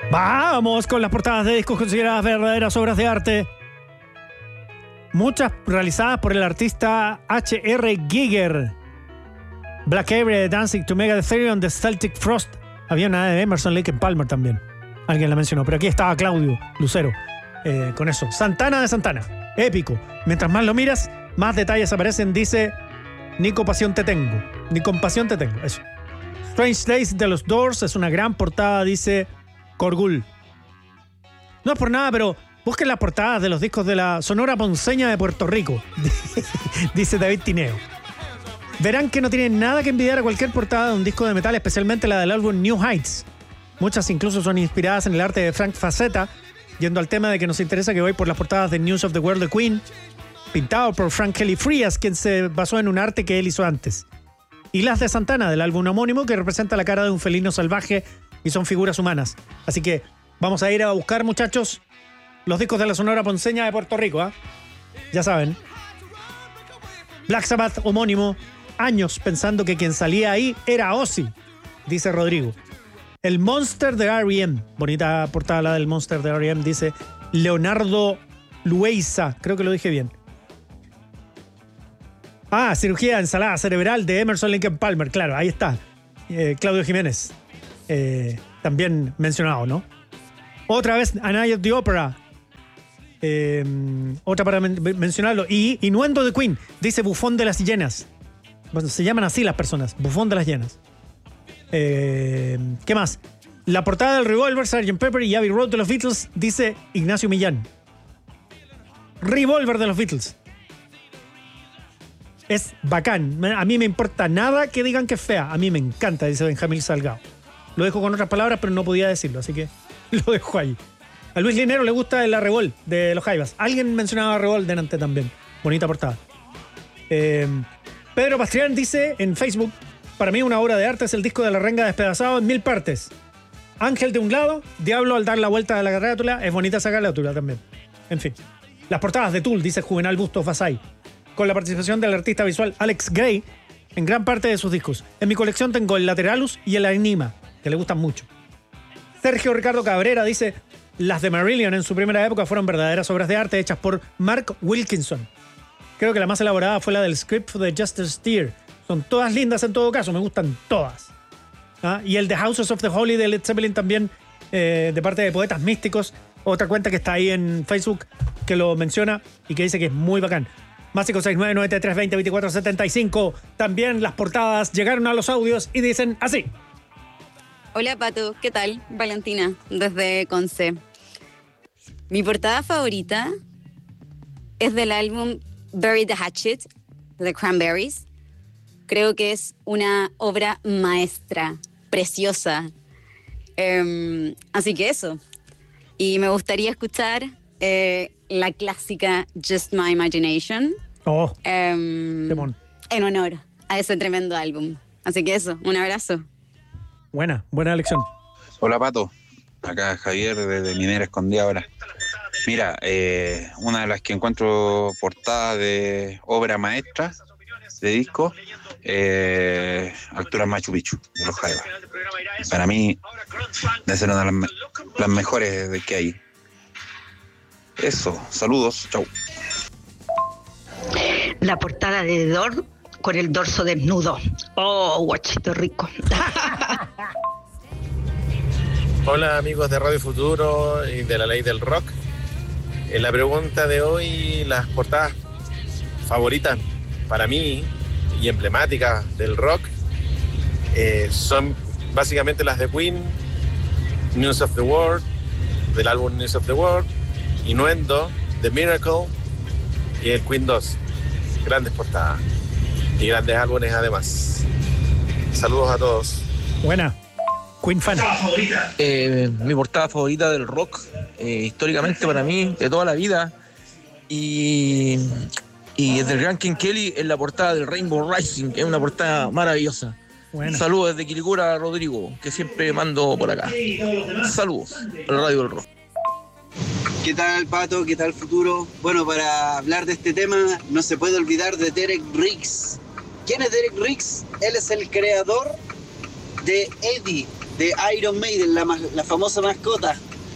Vamos con las portadas de discos consideradas verdaderas obras de arte. Muchas realizadas por el artista H.R. Giger. Black Avery, Dancing to Mega Ethereum, The Celtic Frost. Había una de Emerson, Lake and Palmer también. Alguien la mencionó, pero aquí estaba Claudio Lucero con eso. Santana de Santana, épico. Mientras más lo miras, más detalles aparecen. Dice: ni compasión te tengo. Ni compasión te tengo, eso. Strange Days de los Doors es una gran portada, dice Corgul. No es por nada, pero busquen las portadas de los discos de la Sonora Ponceña de Puerto Rico, dice David Tineo. Verán que no tienen nada que envidiar a cualquier portada de un disco de metal, especialmente la del álbum New Heights. Muchas incluso son inspiradas en el arte de Frank Frazetta, yendo al tema de que nos interesa que voy por las portadas de News of the World de Queen, pintado por Frank Kelly Freas, quien se basó en un arte que él hizo antes. Y las de Santana, del álbum homónimo, que representa la cara de un felino salvaje y son figuras humanas. Así que vamos a ir a buscar, muchachos, los discos de la Sonora Ponceña de Puerto Rico, ¿eh? Ya saben. Black Sabbath homónimo, años pensando que quien salía ahí era Ozzy, dice Rodrigo. El Monster de R.E.M., bonita portada la del Monster de R.E.M., dice Leonardo Lueiza, creo que lo dije bien. Cirugía de ensalada cerebral de Emerson, Lake and Palmer, claro, ahí está. Claudio Jiménez, también mencionado, ¿no? Otra vez A Night at the Opera, otra para mencionarlo. Y Innuendo de Queen, dice Bufón de las Llenas. Bueno, se llaman así las personas, Bufón de las Llenas. ¿Qué más? La portada del Revolver, Sgt. Pepper y Abbey Road de los Beatles, dice Ignacio Millán. Revolver de los Beatles. Es bacán. A mí me importa nada que digan que es fea. A mí me encanta, dice Benjamín Salgado. Lo dejo con otras palabras, pero no podía decirlo, así que lo dejo ahí. A Luis Linero le gusta la Revol de los Jaivas. Alguien mencionaba Revol delante también. Bonita portada. Pedro Pastrián dice en Facebook: para mí una obra de arte es el disco de La Renga despedazado en 1000 partes. Ángel de un lado, Diablo al dar la vuelta a la carátula. Es bonita esa carátula también. En fin. Las portadas de Tool, dice Juvenal Bustos Basay, con la participación del artista visual Alex Gray en gran parte de sus discos. En mi colección tengo el Lateralus y el Anima, que le gustan mucho. Sergio Ricardo Cabrera dice: las de Marillion en su primera época fueron verdaderas obras de arte hechas por Mark Wilkinson. Creo que la más elaborada fue la del script de Justice Steer. Son todas lindas en todo caso, me gustan todas. Y el The Houses of the Holy de Led Zeppelin también, de parte de Poetas Místicos, otra cuenta que está ahí en Facebook que lo menciona y que dice que es muy bacán. Más 569-9320-2475. También las portadas llegaron a los audios y dicen así. Hola Pato, ¿qué tal? Valentina, desde Conce. Mi portada favorita es del álbum Bury the Hatchet, de Cranberries. Creo que es una obra maestra, preciosa. Así que eso. Y me gustaría escuchar la clásica Just My Imagination. En honor a ese tremendo álbum. Así que eso, un abrazo. Buena elección. Hola Pato, acá Javier desde Minera Escondida ahora. Mira, una de las que encuentro portada de obra maestra de disco, Altura Machu Picchu de los Jaivas. Para mí debe ser una de las mejores que hay. Eso, saludos, chau. La portada de Dor con el dorso desnudo. Oh, guachito rico. Hola amigos de Radio Futuro y de la Ley del Rock. En la pregunta de hoy, las portadas favoritas para mí y emblemáticas del rock son básicamente las de Queen, News of the World, del álbum News of the World, Innuendo, The Miracle y el Queen 2. Grandes portadas y grandes álbumes además. Saludos a todos. Buena. Queen fan. Mi portada favorita del rock, históricamente para mí, de toda la vida, y del gran Ken Kelly, es la portada del Rainbow Rising, que es una portada maravillosa. Bueno. Saludos desde Quilicura, Rodrigo, que siempre mando por acá. Saludos a la Radio del Rock. ¿Qué tal, Pato? ¿Qué tal, Futuro? Bueno, para hablar de este tema, no se puede olvidar de Derek Riggs. ¿Quién es Derek Riggs? Él es el creador de Eddie, de Iron Maiden, la famosa mascota.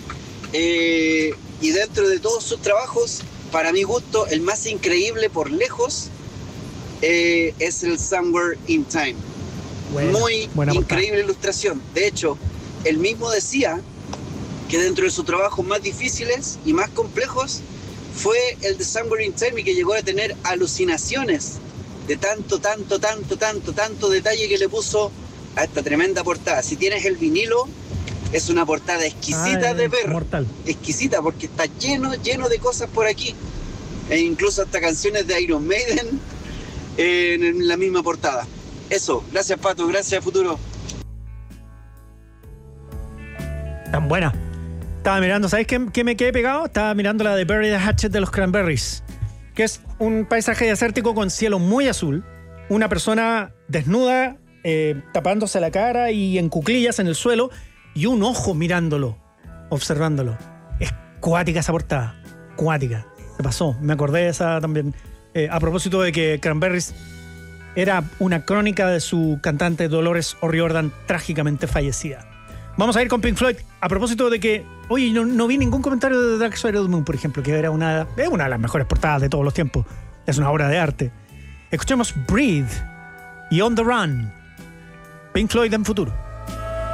Y dentro de todos sus trabajos, para mi gusto, el más increíble por lejos es el Somewhere in Time. Muy increíble ilustración. De hecho, él mismo decía que dentro de sus trabajos más difíciles y más complejos fue el de Somewhere in Time, y que llegó a tener alucinaciones de tanto detalle que le puso a esta tremenda portada. Si tienes el vinilo, es una portada exquisita de ver. Mortal. Exquisita, porque está lleno de cosas por aquí. E incluso hasta canciones de Iron Maiden en la misma portada. Eso, gracias Pato, gracias Futuro. Tan buena. Estaba mirando, ¿sabes qué me quedé pegado? Estaba mirando la de Bury the Hatchet de los Cranberries, que es un paisaje desértico con cielo muy azul, una persona desnuda, tapándose la cara y en cuclillas en el suelo, y un ojo mirándolo, observándolo. Es cuática esa portada, cuática. Se pasó, me acordé de esa también. A propósito de que Cranberries era una crónica de su cantante Dolores O'Riordan, trágicamente fallecida. Vamos a ir con Pink Floyd. A propósito de que, oye, no vi ningún comentario de Dark Side of the Moon, por ejemplo, que era una de las mejores portadas de todos los tiempos. Es una obra de arte. Escuchemos Breathe y On the Run. Pink Floyd en Futuro.